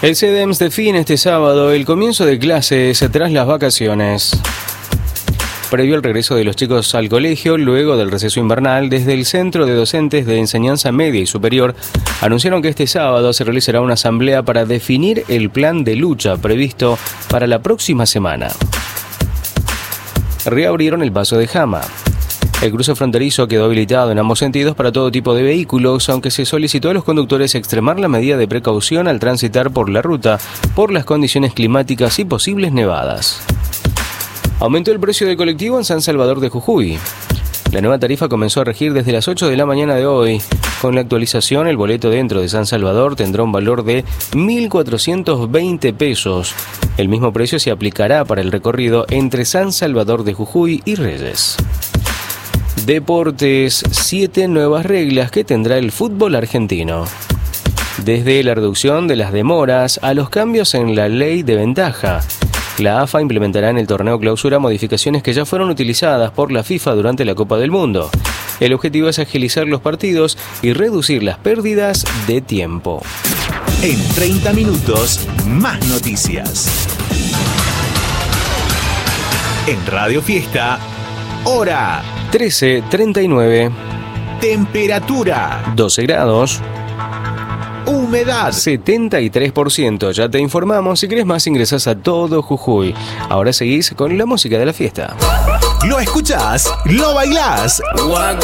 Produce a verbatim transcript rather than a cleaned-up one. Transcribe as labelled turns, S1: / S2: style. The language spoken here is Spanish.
S1: El C E D E M S define este sábado el comienzo de clases tras las vacaciones. Previo al regreso de los chicos al colegio, luego del receso invernal, desde el Centro de Docentes de Enseñanza Media y Superior, anunciaron que este sábado se realizará una asamblea para definir el plan de lucha previsto para la próxima semana. Reabrieron el paso de Jama. El cruce fronterizo quedó habilitado en ambos sentidos para todo tipo de vehículos, aunque se solicitó a los conductores extremar la medida de precaución al transitar por la ruta por las condiciones climáticas y posibles nevadas. Aumentó el precio del colectivo en San Salvador de Jujuy. La nueva tarifa comenzó a regir desde las ocho de la mañana de hoy. Con la actualización, el boleto dentro de San Salvador tendrá un valor de mil cuatrocientos veinte pesos. El mismo precio se aplicará para el recorrido entre San Salvador de Jujuy y Reyes. Deportes, siete nuevas reglas que tendrá el fútbol argentino. Desde la reducción de las demoras a los cambios en la ley de ventaja. La A F A implementará en el torneo clausura modificaciones que ya fueron utilizadas por la FIFA durante la Copa del Mundo. El objetivo es agilizar los partidos y reducir las pérdidas de tiempo.
S2: En treinta minutos, más noticias. En Radio Fiesta, hora
S1: trece treinta y nueve.
S2: Temperatura
S1: doce grados.
S2: Humedad
S1: setenta y tres por ciento. Ya te informamos. Si querés más, ingresás a Todo Jujuy. Ahora seguís con la música de la fiesta.
S2: Lo escuchás, lo bailás.